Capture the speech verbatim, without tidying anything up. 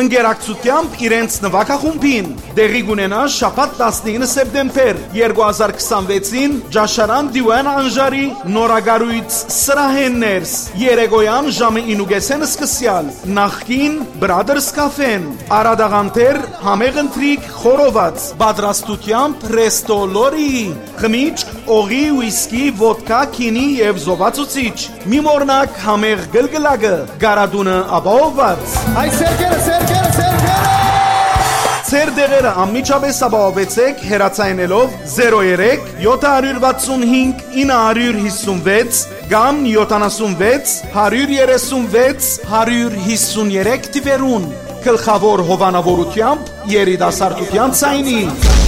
ընկերակցությամբ իրենց նվագախումբին։ Դեղի կունենա շաբաթ տասնինը սեպտեմբեր երկու հազար քսանվեցին Ջաշարան Դիվան Անժարի նորագարույց սրահեններս երեկոյան ժամը ինուգեսեն սկսյալ նախքին Brothers Cafe-ն Արադաղանտեր համեղընտրիկ խորոված պատրաստությամբ Resto Lori խմիչք օղի ուիսկի ոդկա քինի եւ զովացուցիչ մի մորնակ համեղ գլգլակը գարադունը ապահովված Այ սերկերը սերկերը սերկերը Ձեր դեղերը անմիջապես ապահովեցեք հեռացայինելով զերո երեք յոթ վաթսուն հինգ ինը հիսունվեց կամ յոթանասունվեց հարյուր երեսունվեց հարյուր հիսուներեք թվերուն գլխավոր հովանավորությամբ երիտասարդության ցայնի